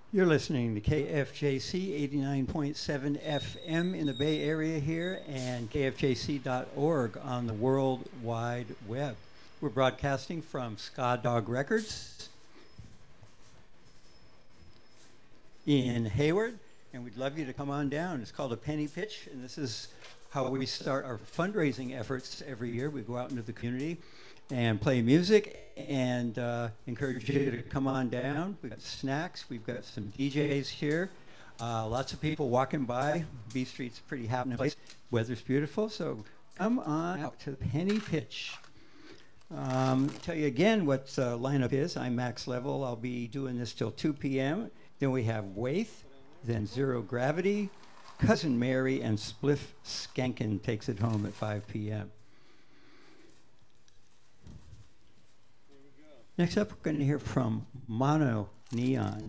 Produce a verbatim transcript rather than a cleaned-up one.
You're listening to K F J C eighty-nine point seven F M in the Bay Area here and K F J C dot org on the World Wide Web. We're broadcasting from Ska Dog Records in Hayward, and we'd love you to come on down. It's called a penny pitch, and this is how we start our fundraising efforts every year. We go out into the community and play music and uh, encourage you to come on down. We've got snacks, we've got some D Js here, uh, lots of people walking by. B Street's a pretty happening place. Weather's beautiful, so come on out to the penny pitch. Um, tell you again what uh, lineup is. I'm Max Level. I'll be doing this till two p.m. Then we have Waith, then Zero Gravity, Cousin Mary, and Spliff Skankin takes it home at five p.m. Next up, we're going to hear from Mono Neon.